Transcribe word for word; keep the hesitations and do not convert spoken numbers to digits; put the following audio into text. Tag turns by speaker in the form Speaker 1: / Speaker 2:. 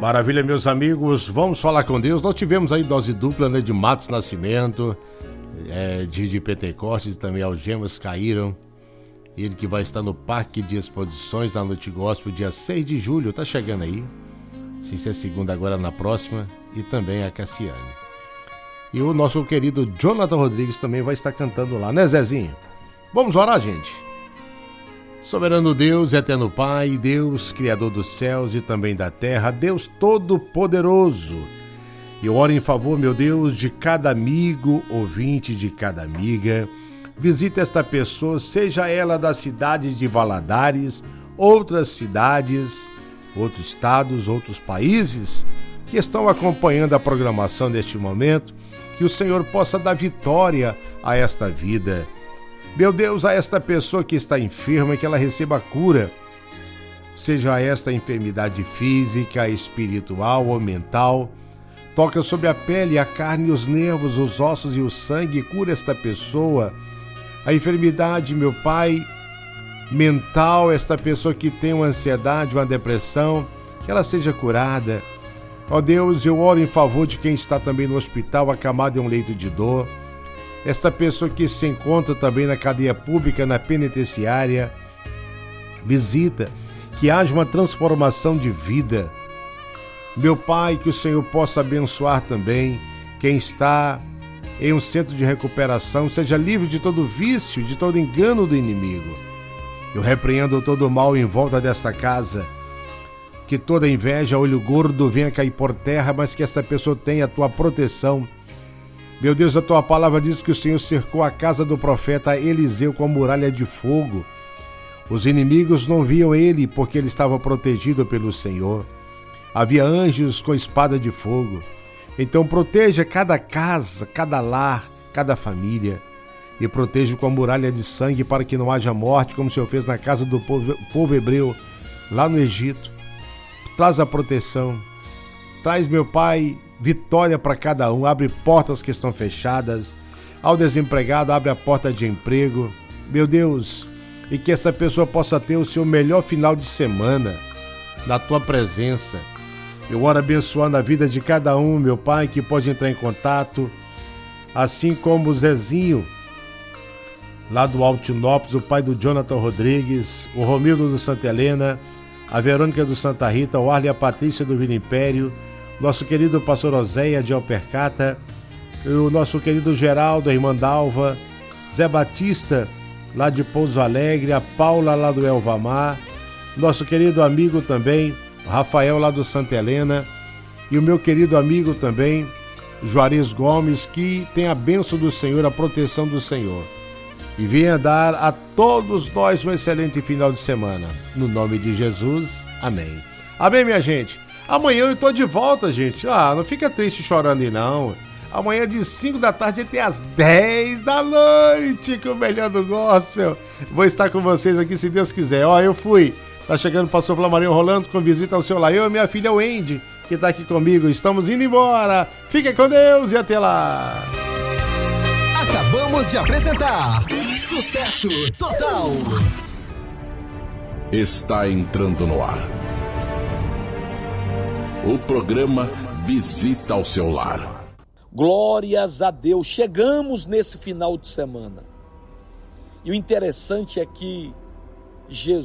Speaker 1: Maravilha, meus amigos, vamos falar com Deus. Nós tivemos aí dose dupla, né, de Matos Nascimento, é, de, de Pentecostes, também algemas caíram. Ele que vai estar no Parque de Exposições na Noite Gospel, dia seis de julho, tá chegando aí. Se isso é segunda, agora na próxima. E também a Cassiane. E o nosso querido Jonathan Rodrigues também vai estar cantando lá, né, Zezinho? Vamos orar, gente. Soberano Deus, eterno Pai, Deus, Criador dos céus e também da terra, Deus Todo-Poderoso. Eu oro em favor, meu Deus, de cada amigo, ouvinte, de cada amiga. Visita esta pessoa, seja ela das cidades de Valadares, outras cidades, outros estados, outros países que estão acompanhando a programação neste momento, que o Senhor possa dar vitória a esta vida. Meu Deus, a esta pessoa que está enferma, que ela receba cura, seja esta enfermidade física, espiritual ou mental. Toca sobre a pele, a carne, os nervos, os ossos e o sangue, cura esta pessoa. A enfermidade, meu Pai, mental, esta pessoa que tem uma ansiedade, uma depressão, que ela seja curada. Ó Deus, eu oro em favor de quem está também no hospital, acamado em um leito de dor. Esta pessoa que se encontra também na cadeia pública, na penitenciária. Visita, que haja uma transformação de vida. Meu Pai, que o Senhor possa abençoar também quem está em um centro de recuperação, seja livre de todo vício, de todo engano do inimigo. Eu repreendo todo o mal em volta desta casa, que toda inveja, olho gordo venha cair por terra, mas que esta pessoa tenha a tua proteção. Meu Deus, a tua palavra diz que o Senhor cercou a casa do profeta Eliseu com a muralha de fogo. Os inimigos não viam ele porque ele estava protegido pelo Senhor. Havia anjos com espada de fogo. Então proteja cada casa, cada lar, cada família, e proteja com a muralha de sangue para que não haja morte, como o Senhor fez na casa do povo, povo hebreu, lá no Egito. Traz a proteção, traz, meu Pai, vitória para cada um, abre portas que estão fechadas, ao desempregado abre a porta de emprego, meu Deus, e que essa pessoa possa ter o seu melhor final de semana, na tua presença. Eu oro abençoando a vida de cada um, meu Pai, que pode entrar em contato, assim como o Zezinho, lá do Altinópolis, o pai do Jonathan Rodrigues, o Romildo do Santa Helena, a Verônica do Santa Rita, o Arle e a Patrícia do Vila Império, nosso querido pastor Oséia de Alpercata, o nosso querido Geraldo, a irmã Dalva, Zé Batista, lá de Pouso Alegre, a Paula, lá do Elvamar, nosso querido amigo também, Rafael lá do Santa Helena, e o meu querido amigo também, Juarez Gomes, que tem a bênção do Senhor, a proteção do Senhor. E venha dar a todos nós um excelente final de semana. No nome de Jesus, amém. Amém, minha gente. Amanhã eu tô de volta, gente. Ah, não fica triste chorando aí, não. Amanhã de cinco da tarde até as dez da noite, com o melhor do gospel. Vou estar com vocês aqui, se Deus quiser. Ó, eu fui. Tá chegando o pastor Flamarinho Rolando com visita ao seu lar. Eu e minha filha Wendy, que tá aqui comigo. Estamos indo embora. Fiquem com Deus e até lá.
Speaker 2: Acabamos de apresentar Sucesso Total.
Speaker 3: Está entrando no ar o programa Visita ao Seu Lar.
Speaker 4: Glórias a Deus. Chegamos nesse final de semana. E o interessante é que Jesus